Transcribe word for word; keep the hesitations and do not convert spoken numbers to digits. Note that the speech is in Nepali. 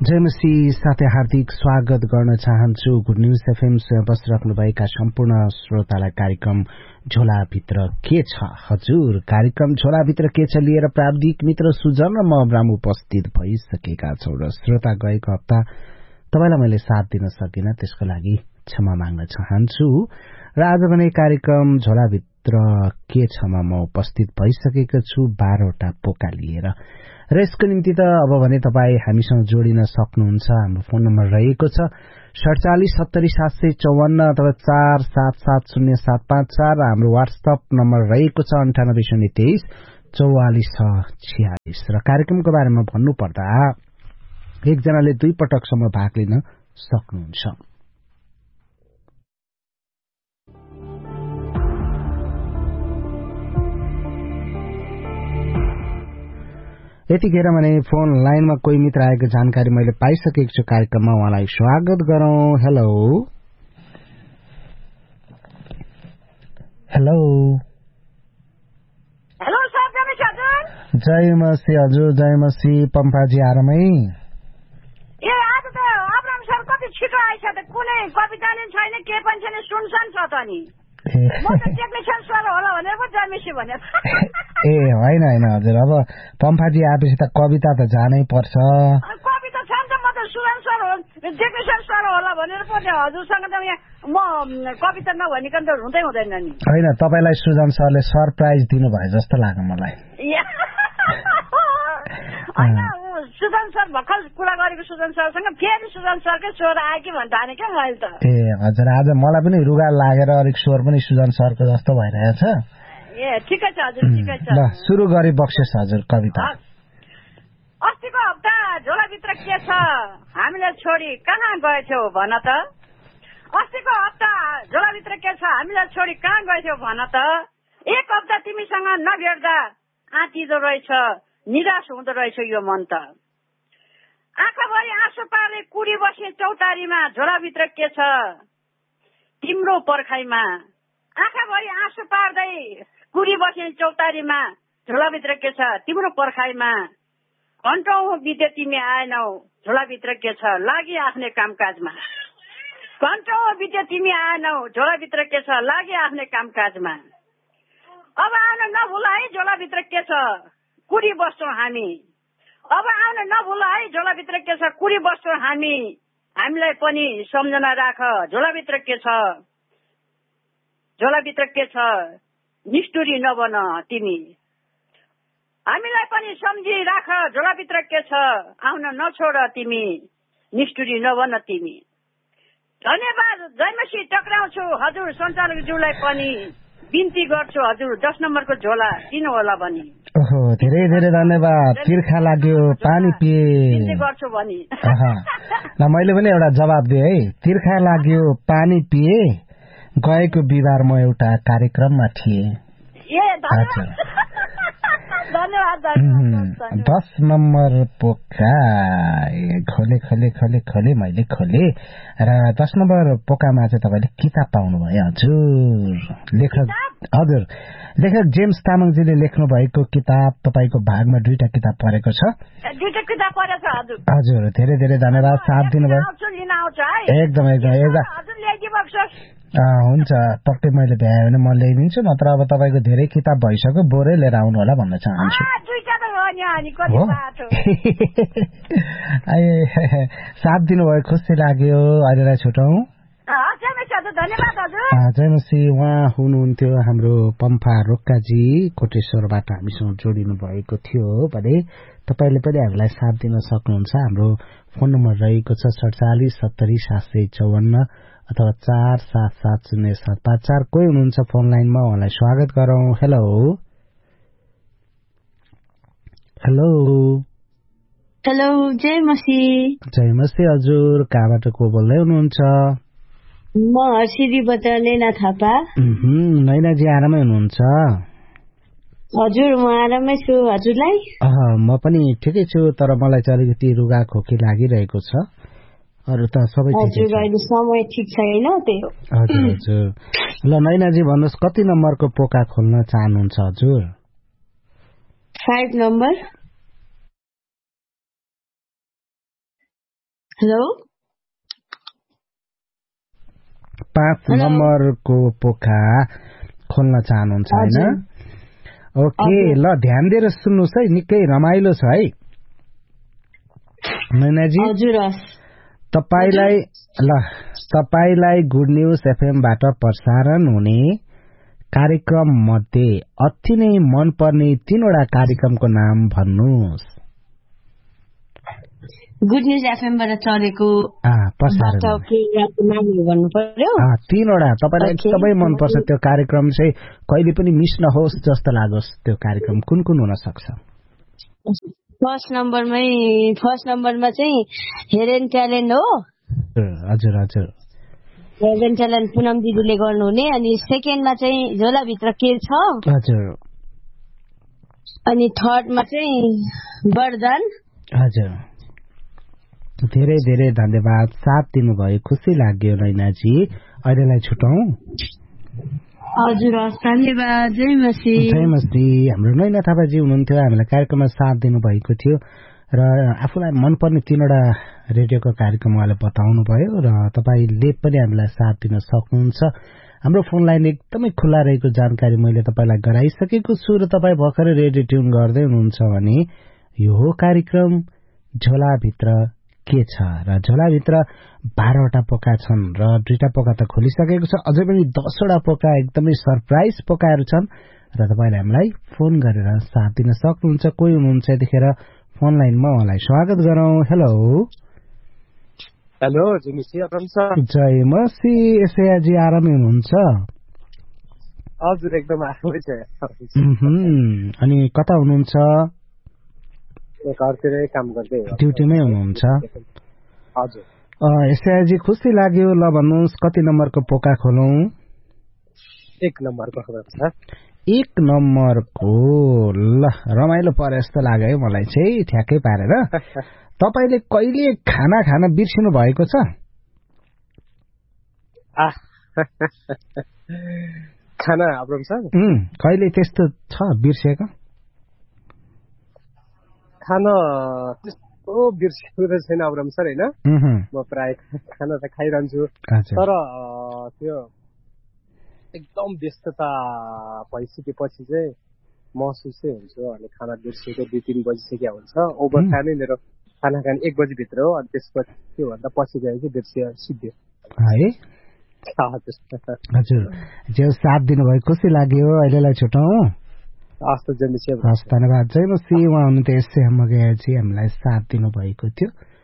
जयमसी साथै हार्दिक स्वागत गर्न चाहन्छु। गुड न्यूज एफएम बसिराख्नुभएका सम्पूर्ण श्रोतालाई कार्यक्रम झोलाभित्र के छ हजुर कार्यक्रम झोलाभित्र के छ लिएर प्राविधिक मित्र सुजन र म अब्राम उपस्थित भइसकेका छौं र श्रोता गएको हप्ता तपाईलाई मैले साथ दिन सकिन, त्यसको लागि क्षमा माग्न चाहन्छु। र आज भने कार्यक्रम झोलाभित्र के छमा म उपस्थित भइसकेको छु बाह्रवटा पोका लिएर। र यसको निम्ति त अब भने तपाई हामीसँग जोडिन सक्नुहुन्छ। हाम्रो फोन नम्बर रहेको छ सडचालिस सत्तरी सात सय चौवन्न अथवा चार सात सात शून्य सात पाँच चार। हाम्रो वाट्सएप नम्बर रहेको छ अन्ठानब्बे शून्य तेइस चौवालिस छ छियालिस। र कार्यक्रमको बारेमा भन्नुपर्दा एकजनाले दुई पटकसम्म भाग लिन सक्नुहुन्छ। यतिखेर भने फोन लाइनमा कोही मित्र आएको जानकारी मैले पाइसकेको छु। कार्यक्रममा उहाँलाई स्वागत गरौं। हेलो हेलो हेलो सर, जयमसी हजुर। जयमसी हजुर। जयमसी पम्पाजी आरामै? ए आज त अब्राम सर कति छिटो आइछ त, कुनै कविता नि छैन, के पनि छैन, सुनसान छ त नि। म त टेक्निसियन सर होला भनेर पो जयमसी भने। ए होइन होइन हजुर, अब पम्फाजी आएपछि त कविता त जानै पर्छ। कविता छ नि त, म त सुजन सर हो, टेक्निसियन सर होला भनेर पो हजुरसँग त यहाँ म कविता नभनिकन त हुँदै हुँदैन नि। होइन, तपाईलाई सुजन सरले सरप्राइज दिनु भयो जस्तो लाग्यो मलाई। होइन, सुजन सर भर्खर कुरा गरेको सुजन सरसँग फेरि सुजन सरकै स्वर आयो कि भन्दा क्या मैले त। ए हजुर, आज मलाई पनि रुगा लागेर अलिक स्वर पनि सुजन सरको जस्तो भइरहेछ। ए ठिकै छ हजुर, ठिकै छ। ल सुरु गरी बक्सेस हजुर कविता। अस्तिको हप्ता झोलाभित्र के छ हामीले छोडी कहाँ गएथ्यौ भन त। अस्तिको हप्ता झोलाभित्र के छ हामीले छोडी कहाँ गएथ्यौ भन त। एक हप्ता तिमीसँग नभेट्दा आँटिदो रहेछ, निराश हुँदो रहेछ यो मन त। आँखाभरि आँसु पार्दै कुरी बस्ने चौतारीमा झोलाभित्र के छ तिम्रो पर्खाइमा। आँखाभरि आँसु पार्दै कुरी बस्ने चौतारीमा झोलाभित्र के छ तिम्रो पर्खाइमा। घन्टौं बिते तिमी आएनौ, झोलाभित्र के छ लागि आफ्नै कामकाजमा। घन्टौं बिते तिमी आएनौ, झोलाभित्र के छ लागि आफ्नै कामकाजमा। अब आउन नभुल है, झोलाभित्र के छ कुरी बस्छौं हामी। अब आउन नभुल है, झोलाभित्र के छ कुरी बस्छौं हामी। हामीलाई पनि सम्झना राख, झोलाभित्र के छ झोलाभित्र के छ निष्ठुरी नबन तिमी। हामीलाई पनि सम्झी राख, झोलाभित्र के छ आउन नछोड तिमी, निष्ठुरी नबन तिमी। धन्यवाद जयमसी, टक्राउँछु हजुर सञ्चालकज्यूलाई पनि बिन्ती गर्छु हजुर दस नम्बरको झोला दिनु होला भनी। ओहो धेरै धेरै धन्यवाद। तिर्खा लाग्यो पानी पिए बिन्ती गर्छु भनी। ल मैले पनि एउटा जवाब दिएँ है। तिर्खा लाग्यो पानी पिए, गएको बिहिबार म एउटा कार्यक्रममा थिएँ। ए धन्यवाद। दस नम्बर पोका खोले खोले खोले खोले मैले खोले र दस नम्बर पोकामा चाहिँ तपाईँले किताब पाउनुभयो हजुर। लेखक हजुर लेखक जेम्स तामाङजीले लेख्नु भएको किताब तपाईँको भागमा दुईटा किताब परेको छ। दुईटा किताब परेको छ हजुर। हजुर धेरै धेरै धन्यवाद साथ दिनुभयो। एकदम एकदम एकदम हुन्छ, पक्कै मैले भ्याएँ भने म ल्याइदिन्छु, नत्र अब तपाईँको धेरै किताब भइसक्यो, बोरै लिएर आउनु होला भन्न चाहन्छु। साथ दिनुभयो, खुसी लाग्यो। अहिलेलाई छुटौँ। जयमसी उहाँ हुनुहुन्थ्यो हाम्रो पम्फा रोक्काजी, कोटेश्वरबाट हामीसँग जोडिनु भएको थियो भने तपाईँले पनि हामीलाई साथ दिन सक्नुहुन्छ। हाम्रो फोन नम्बर रहेको छ सडचालिस सत्तरी सात सय चौवन्न अथवा चार सात सात शून्य सात पाँच चार। कोही हुनुहुन्छ फोन लाइनमा, उहाँलाई स्वागत गरौं। Hello hello hello जयमसी। जयमसी हजुर, कहाँबाट को बोल्दै हुनुहुन्छ? म हर्सिरीबाट नैना थापा। नैनाजी आरामै हुनुहुन्छ? हजुर म आरामै छु, हजुरलाई? म पनि ठिकै छु, तर मलाई चाहिँ अलिकति रुगा खोकी लागिरहेको छ। अरु त सबै ठिकै छ। हजुर समय ठिक छैन त्यही हो। हजुर हजुर। ल नैनाजी भन्नुहोस् कति नम्बरको पोका खोल्न चाहनुहुन्छ हजुर? पाँच नम्बर। हेलो पाँच नम्बरको पोखा खोल्न चाहनुहुन्छ होइन? ओके, ल ध्यान दिएर सुन्नुहोस् है, निकै रमाइलो छ है मैनाजी। तपाईलाई ल तपाईलाई गुड न्यूज एफएमबाट प्रसारण हुने कार्यक्रम मध्ये अति नै मनपर्ने तीनवटा कार्यक्रमको नाम भन्नुहोस्। गुड न्यूज एफएमबाट चलेको प्रसारण भन्नु पर्यो। तीनवटा तपाईलाई एकदमै मनपर्छ त्यो कार्यक्रम चाहिँ, कहिले पनि मिस नहोस् जस्तो लागोस् त्यो कार्यक्रम कुन कुन हुन सक्छ? फर्स्ट नम्बरमै फर्स्ट नम्बरमा चाहिँ हेरेन ट्यालेन्ट हो। हजुर हजुर, हेरेन ट्यालेन्ट पुनम दिदीले गर्नुहुने। अनि सेकेन्डमा चाहिँ झोलाभित्र के छ। हजुर। अनि थर्डमा चाहिँ वरदान। हजुर, धेरै धेरै धन्यवाद, साथ दिनुभयो, खुसी लाग्यो नैनाजी। अहिलेलाई छुटौं। हजुर धन्यवाद, जय मसी। जय मसी। हाम्रो नैना थापाजी हुनुहुन्थ्यो, हामीलाई कार्यक्रममा साथ दिनुभएको थियो र आफूलाई मनपर्ने तीनवटा रेडियोको कार्यक्रम उहाँले बताउनु भयो र तपाईँले पनि हामीलाई साथ दिन सक्नुहुन्छ। हाम्रो फोन लाइन एकदमै खुल्ला रहेको जानकारी मैले तपाईँलाई गराइसकेको छु र तपाईँ भर्खरै रेडियो ट्युन गर्दै हुनुहुन्छ भने यो हो कार्यक्रम झोलाभित्र के छ र झोलाभित्र बाह्रवटा पोका छन् र दुईटा पोका त खोलिसकेको छ, अझै पनि दसवटा पोका एकदमै सरप्राइज पोकाहरू छन् र तपाईँले हामीलाई फोन गरेर साथ दिन सक्नुहुन्छ। कोही हुनुहुन्छ यतिखेर फोन लाइनमा, उहाँलाई स्वागत गरौँ। हेलो हेलो जय मसी। एसआजी आरामै हुनुहुन्छ? हजुर एकदम आरामै छ। अनि कता हुनुहुन्छ? घरतिरै काम गर्दै ड्युटीमै हुनुहुन्छ? हजुर। एसआजी खुसी लाग्यो। ल भन्नुहोस् कति नम्बरको पोका खोलौं? एक नम्बरको छ। एक नम्बरको। ल रमाइलो परे जस्तो लाग्यो मलाई चाहिँ, ठ्याक्कै पारेर। तपाईले कहिले खाना खान बिर्सिनु भएको छ? खाना अब्रम सर कहिले त्यस्तो छ बिर्सेको? खाना त्यस्तो बिर्सेको त छैन अब्रम सर होइन। म प्राय खाना त खाइरहन्छु, तर त्यो एकदम व्यस्तता भइसकेपछि चाहिँ महसुस चाहिँ हुन्छ। अनि खाना बिर्सेको दुई तिन बजिसक्यो हुन्छ, ओभर टाइम नै मेरो खाना खाने एक बजीभित्र हो। अनि त्यसपछि त्योभन्दा पछि गएर चाहिँ बिर्सियो सिद्धियो है। हजुर, जो साथ दिनुभयो खुसी लाग्यो। अहिलेलाई छुटौँ। हस् त जय मसी। हस् धन्यवाद, जय मसी। उहाँ हुनुहुन्थ्यो एसएम मगेजी, हामीलाई साथ दिनुभएको थियो।